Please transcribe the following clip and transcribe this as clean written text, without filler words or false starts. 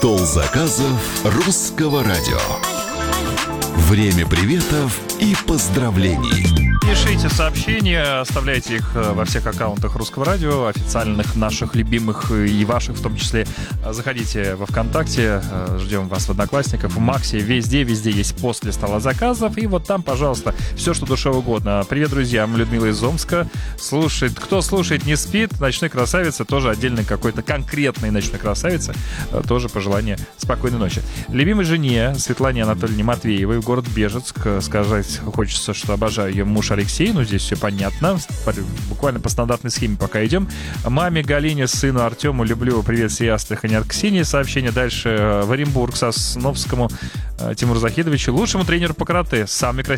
Стол заказов русского радио. Время приветов и поздравлений. Пишите сообщения, оставляйте их во всех аккаунтах Русского радио, официальных, наших любимых и ваших в том числе. Заходите во ВКонтакте, ждем вас в Одноклассниках, в Максе, везде есть пост для стола заказов. И вот там, пожалуйста, все, что душе угодно. Привет, друзья, Людмила из Омска. Кто слушает, не спит. Ночной красавица, тоже отдельный какой-то конкретный ночной красавица. Тоже пожелание спокойной ночи. Любимой жене Светлане Анатольевне Матвеевой, город Бежецк. Сказать хочется, что обожаю ее муж Алексей, ну здесь все понятно, буквально по стандартной схеме пока идем. Маме Галине, сыну Артему, люблю, привет всей Астрахани от Ксении. Сообщение дальше в Оренбург, Сосновскому Тимуру Захидовичу, лучшему тренеру по карате, самый красивый